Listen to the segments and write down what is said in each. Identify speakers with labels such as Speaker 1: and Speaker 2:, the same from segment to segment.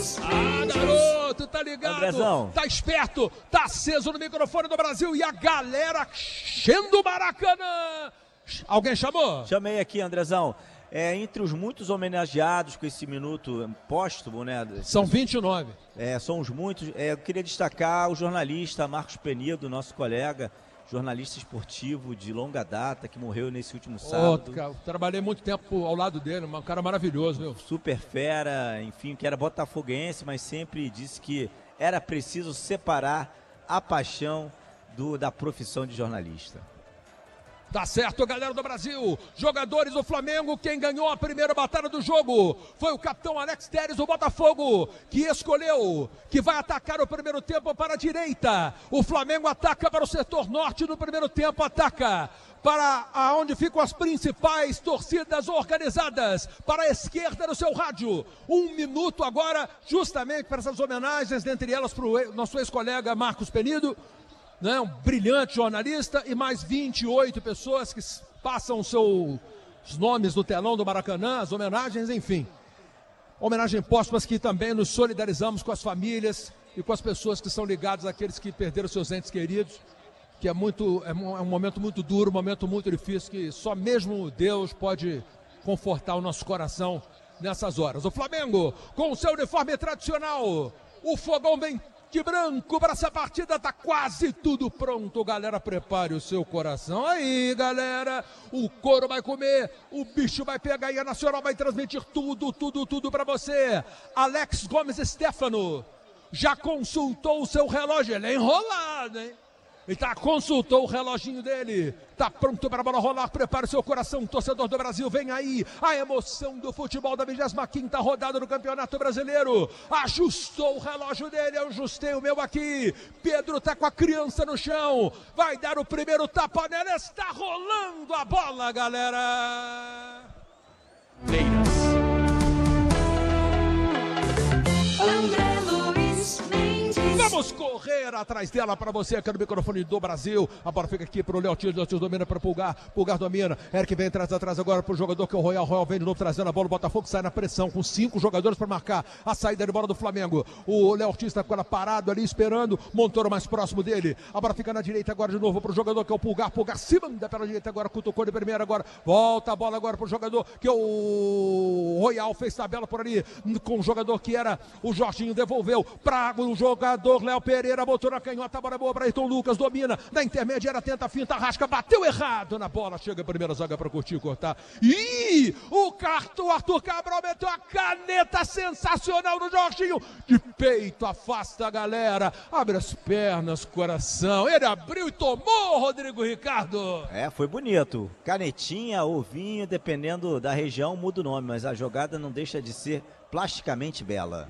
Speaker 1: Ah, garoto, tá ligado?
Speaker 2: Andrezão.
Speaker 1: Tá esperto, tá aceso no microfone do Brasil e a galera enchendo o Maracanã. Alguém chamou?
Speaker 2: Chamei aqui, Andrezão. Entre os muitos homenageados com esse minuto póstumo, né?
Speaker 1: São 29.
Speaker 2: São os muitos. Eu queria destacar o jornalista Marcos Penido, nosso colega, jornalista esportivo de longa data, que morreu nesse último sábado.
Speaker 1: Cara, trabalhei muito tempo ao lado dele, um cara maravilhoso, meu.
Speaker 2: Super fera, enfim, que era botafoguense, mas sempre disse que era preciso separar a paixão da profissão de jornalista.
Speaker 1: Tá certo, galera do Brasil. Jogadores do Flamengo, quem ganhou a primeira batalha do jogo foi o capitão Alex Telles do Botafogo, que escolheu que vai atacar o primeiro tempo para a direita. O Flamengo ataca para o setor norte no primeiro tempo, ataca para onde ficam as principais torcidas organizadas, para a esquerda no seu rádio. 1 minuto agora, justamente para essas homenagens, dentre elas para o nosso ex-colega Marcos Penido, né, um brilhante jornalista, e mais 28 pessoas que passam os nomes no telão do Maracanã, as homenagens, enfim. Homenagem póstumas que também nos solidarizamos com as famílias e com as pessoas que são ligadas àqueles que perderam seus entes queridos, que é um momento muito duro, um momento muito difícil, que só mesmo Deus pode confortar o nosso coração nessas horas. O Flamengo, com o seu uniforme tradicional, o fogão vem de branco para essa partida, tá quase tudo pronto, galera, prepare o seu coração aí, galera, o couro vai comer, o bicho vai pegar e a Nacional vai transmitir tudo para você. Alex Gomes Stefano já consultou o seu relógio, ele é enrolado, hein? Ele consultou o reloginho dele, tá pronto para a bola rolar, prepare o seu coração, torcedor do Brasil, vem aí a emoção do futebol da 25ª rodada do Campeonato Brasileiro. Ajustou o relógio dele, eu ajustei o meu aqui. Pedro tá com a criança no chão, vai dar o primeiro tapa nela, está rolando a bola, galera. Leiras. Vamos correr atrás dela para você aqui no microfone do Brasil. A bola fica aqui para o Léo Tires domina para o Pulgar domina. Eric vem atrás agora para o jogador que é o Royal vem de novo trazendo a bola. O Botafogo sai na pressão com 5 jogadores para marcar a saída de bola do Flamengo. O Léo Ortiz está parado ali esperando. Montoro mais próximo dele. A bola fica na direita agora de novo para o jogador que é o Pulgar se manda pela direita agora, cutucou de primeira agora. Volta a bola agora para o jogador que é o Royal, fez tabela por ali com o jogador que era o Jorginho, devolveu para o jogador Léo Pereira, botou na canhota, a bola é boa para Ayrton Lucas, domina, na intermediária, tenta a finta, rasca, bateu errado na bola, chega a primeira zaga para curtir e cortar. E o Arthur Cabral meteu a caneta sensacional no Jorginho, de peito, afasta a galera, abre as pernas, coração, ele abriu e tomou, Rodrigo Ricardo.
Speaker 2: Foi bonito, canetinha, ovinho, dependendo da região muda o nome, mas a jogada não deixa de ser plasticamente bela.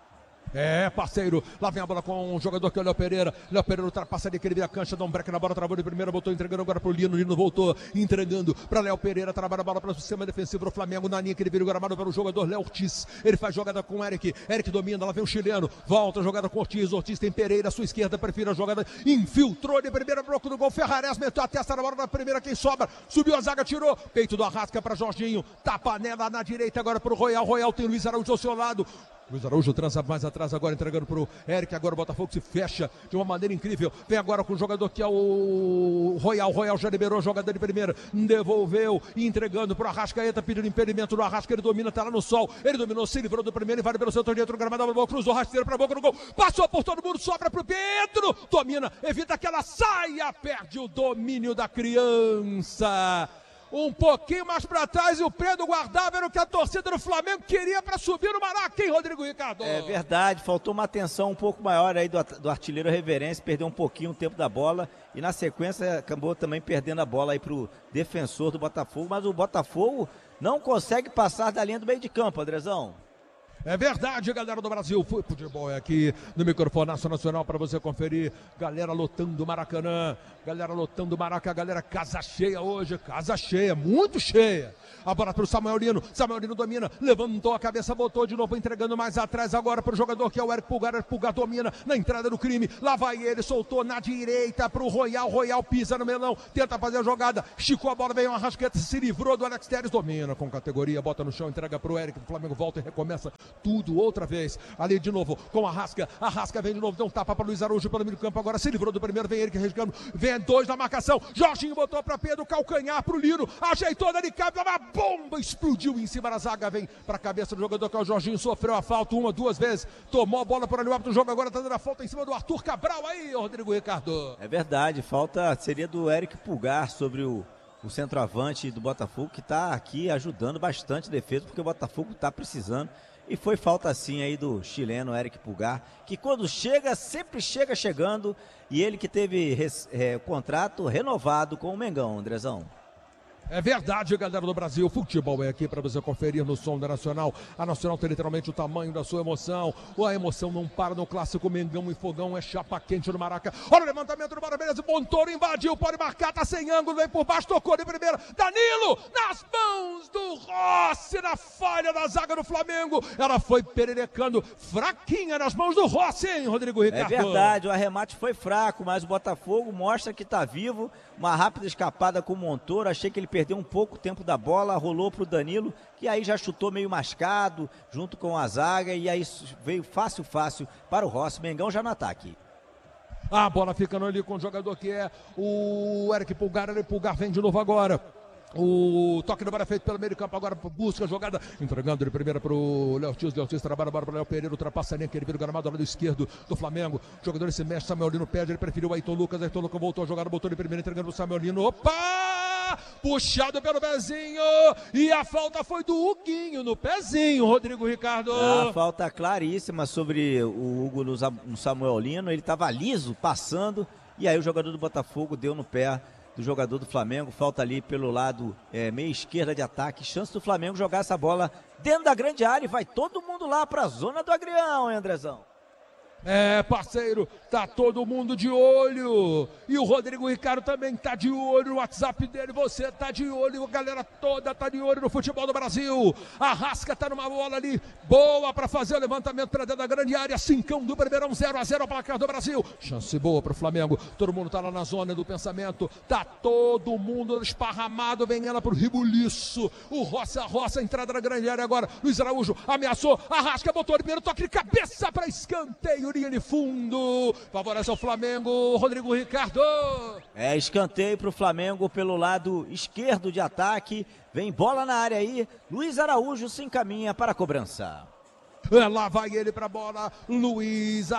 Speaker 1: Parceiro, lá vem a bola com o jogador que é o Léo Pereira ultrapassa ali, que ele vira a cancha, dá um break na bola, travou de primeira, botou entregando agora pro Lino voltou, entregando para Léo Pereira, trabalha a bola para o sistema defensivo do Flamengo, na linha que ele vira o gramado pelo jogador Léo Ortiz, ele faz jogada com o Eric domina, lá vem o chileno, volta a jogada com Ortiz tem Pereira, à sua esquerda, prefere a jogada, infiltrou de primeira, bloco do gol, Ferrares meteu a testa na bola da primeira, quem sobra, subiu a zaga, tirou, peito do Arrasca para Jorginho, tapa nela na direita agora pro Royal tem Luiz Araújo ao seu lado, Luiz Araújo trança mais atrás agora, entregando para o Eric, agora o Botafogo se fecha de uma maneira incrível, vem agora com o jogador que é o Royal já liberou a jogada de primeira, devolveu, entregando para o Arrascaeta, pedindo impedimento do Arrasca, ele domina, tá lá no sol, ele dominou, se livrou do primeiro, invade pelo centro direito, gramado, cruzou rasteiro para a boca do gol, passou por todo mundo, sobra para o Pedro, domina, evita que ela saia, perde o domínio da criança. Um pouquinho mais para trás e o Pedro guardava, era o que a torcida do Flamengo queria para subir no Maracanã, hein, Rodrigo Ricardo?
Speaker 2: É verdade, faltou uma atenção um pouco maior aí do artilheiro Reverência, perdeu um pouquinho o tempo da bola e na sequência acabou também perdendo a bola aí pro defensor do Botafogo, mas o Botafogo não consegue passar da linha do meio de campo, Andrezão.
Speaker 1: É verdade, galera do Brasil. Futebol é aqui no microfone nacional para você conferir. Galera lotando o Maracanã. Galera lotando o Maracanã. Galera, casa cheia hoje. Casa cheia, muito cheia. A bola para o Samuel Lino. Samuel Lino domina. Levantou a cabeça, botou de novo, entregando mais atrás agora para o jogador que é o Eric Pulgar. Eric Pulgar domina na entrada do crime. Lá vai ele, soltou na direita para o Royal. Royal pisa no melão. Tenta fazer a jogada. Esticou a bola, veio uma rasqueta, se livrou do Alex Telles. Domina com categoria, bota no chão, entrega para o Eric. O Flamengo volta e recomeça tudo outra vez. Ali de novo com a Arrasca vem de novo, deu um tapa para Luiz Araújo pelo meio do campo, agora se livrou do primeiro, vem ele que resgando, vem dois na marcação, Jorginho botou para Pedro, calcanhar para o Lino, ajeitou, dali cabe, uma bomba, explodiu em cima da zaga, vem para a cabeça do jogador que é o Jorginho, sofreu a falta uma, duas vezes, tomou a bola por ali, o árbitro do jogo agora tá dando a falta em cima do Arthur Cabral aí, Rodrigo Ricardo.
Speaker 2: É verdade, falta seria do Eric Pulgar sobre o centroavante do Botafogo, que está aqui ajudando bastante a defesa, porque o Botafogo está precisando. E foi falta sim aí do chileno Eric Pulgar, que quando chega, sempre chega chegando, e ele que teve contrato renovado com o Mengão, Andrezão.
Speaker 1: É verdade, galera do Brasil, futebol é aqui para você conferir no som da Nacional. A Nacional tem literalmente o tamanho da sua emoção. A emoção não para no clássico Mengão e Fogão, é chapa quente no Maraca. Olha o levantamento do Barabeleza, Montoro invadiu, pode marcar, tá sem ângulo, vem por baixo, tocou de primeira. Danilo, nas mãos do Rossi, na falha da zaga do Flamengo. Ela foi pererecando, fraquinha nas mãos do Rossi, hein, Rodrigo Ricardo?
Speaker 2: É verdade, o arremate foi fraco, mas o Botafogo mostra que tá vivo. Uma rápida escapada com o Montoro, achei que ele perdeu um pouco o tempo da bola, rolou pro Danilo, que aí já chutou meio mascado, junto com a zaga, e aí veio fácil para o Rossi, Mengão já no ataque.
Speaker 1: A bola ficando ali com o jogador que é o Eric Pulgar, vem de novo agora. O toque do bola feito pelo meio de campo, agora busca a jogada, entregando de primeira para o Léo Ortiz, trabalha a bola para o Léo Pereira, ultrapassa a linha, que ele vira o gramado do lado esquerdo do Flamengo, o jogador se mexe, Samuel Lino perde, ele preferiu o Ayrton Lucas voltou a jogada, botou de primeira, entregando para o Samuel Lino, opa! Puxado pelo pezinho, e a falta foi do Huguinho no pezinho, Rodrigo Ricardo.
Speaker 2: A falta claríssima sobre o Hugo no Samuel Lino, ele estava liso, passando, e aí o jogador do Botafogo deu no pé do jogador do Flamengo, falta ali pelo lado meia esquerda de ataque, chance do Flamengo jogar essa bola dentro da grande área e vai todo mundo lá para a zona do Agrião, hein, Andrezão?
Speaker 1: É, parceiro, tá todo mundo de olho, e o Rodrigo Ricardo também tá de olho no WhatsApp dele, você tá de olho, a galera toda tá de olho no futebol do Brasil. A Arrasca tá numa bola ali, boa pra fazer o levantamento pra dentro da grande área, cincão do Primeirão, 0-0 placar do Brasil, chance boa pro Flamengo, todo mundo tá lá na zona do pensamento, tá todo mundo esparramado, vem ela pro Ribuliço, o Roça, entrada na grande área agora, Luiz Araújo ameaçou, Arrasca botou o primeiro toque de cabeça pra escanteio, linha de fundo, favorece o Flamengo, Rodrigo Ricardo.
Speaker 2: É escanteio para o Flamengo pelo lado esquerdo de ataque, vem bola na área aí, Luiz Araújo se encaminha para a cobrança.
Speaker 1: Lá vai ele pra bola, Luiz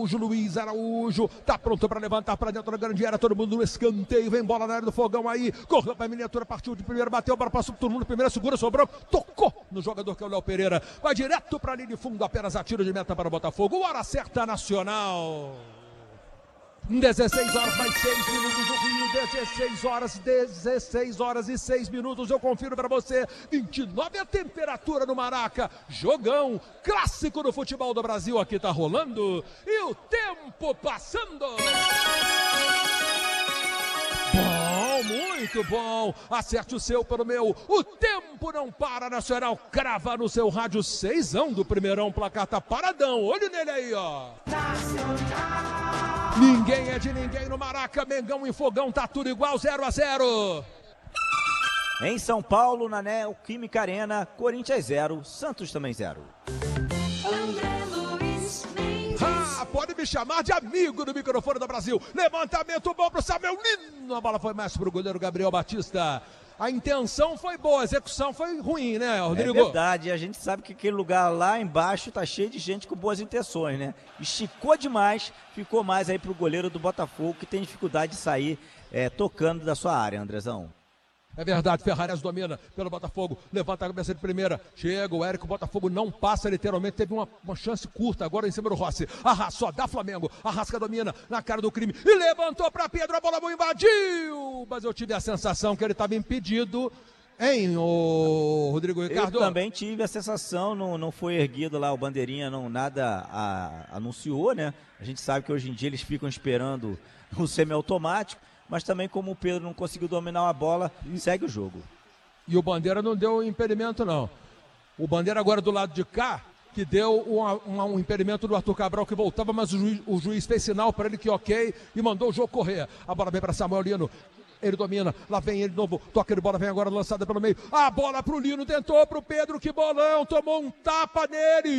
Speaker 1: Araújo, tá pronto pra levantar pra dentro da grande área, todo mundo no escanteio, vem bola na área do Fogão aí, correu pra miniatura, partiu de primeiro, bateu, bola passou todo mundo, primeira segura, sobrou, tocou no jogador que é o Léo Pereira, vai direto pra linha de fundo, apenas a tiro de meta para o Botafogo, hora certa Nacional. 16 horas mais 6 minutos do Rio, 16 horas e 6 minutos, eu confiro para você, 29 a temperatura no Maraca, jogão, clássico do futebol do Brasil, aqui tá rolando, e o tempo passando. Bom, muito bom, acerte o seu pelo meu, o tempo não para, Nacional, crava no seu rádio, 6ão do Primeirão, placar tá paradão, olho nele aí, ó. Ninguém é de ninguém no Maraca, Mengão e Fogão, tá tudo igual, 0-0.
Speaker 2: Em São Paulo, na Neoquímica Arena, Corinthians 0, Santos também 0.
Speaker 1: Pode me chamar de amigo do microfone do Brasil. Levantamento bom pro Samuel Lino. A bola foi mais pro goleiro Gabriel Batista. A intenção foi boa, a execução foi ruim, né, Rodrigo?
Speaker 2: É verdade, a gente sabe que aquele lugar lá embaixo tá cheio de gente com boas intenções, né? Esticou demais, ficou mais aí pro goleiro do Botafogo, que tem dificuldade de sair tocando da sua área, Andrezão.
Speaker 1: É verdade, Ferrares domina pelo Botafogo, levanta a cabeça de primeira, chega o Érico, o Botafogo não passa literalmente, teve uma chance curta agora em cima do Rossi, só dá Flamengo, Arrasca domina na cara do crime, e levantou para Pedro, a bola invadiu, mas eu tive a sensação que ele estava impedido, hein, o Rodrigo Ricardo?
Speaker 2: Eu também tive a sensação, não foi erguido lá o bandeirinha, nada anunciou, né? A gente sabe que hoje em dia eles ficam esperando o semiautomático, mas também como o Pedro não conseguiu dominar a bola, segue o jogo.
Speaker 1: E o Bandeira não deu impedimento, não. O Bandeira agora do lado de cá, que deu um impedimento do Arthur Cabral que voltava, mas o juiz fez sinal para ele que ok e mandou o jogo correr. A bola vem para Samuel Lino. Ele domina, lá vem ele de novo, toque de bola, vem agora lançada pelo meio. A bola pro Lino, tentou pro Pedro, que bolão, tomou um tapa nele.